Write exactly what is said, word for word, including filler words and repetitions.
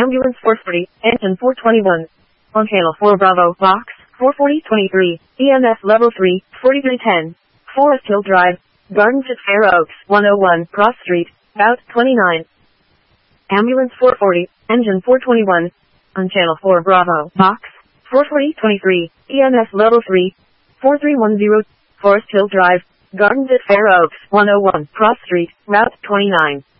Ambulance four forty, engine four twenty-one. On channel four Bravo, box four forty twenty-three, E M S level three, forty-three ten. Forest Hill Drive, Gardens at Fair Oaks, one oh one, Cross Street, Route twenty-nine. Ambulance four forty, engine four twenty-one. On channel four Bravo, box four forty twenty-three, E M S level three, four three one zero, Forest Hill Drive, Gardens at Fair Oaks, one oh one, Cross Street, Route twenty-nine.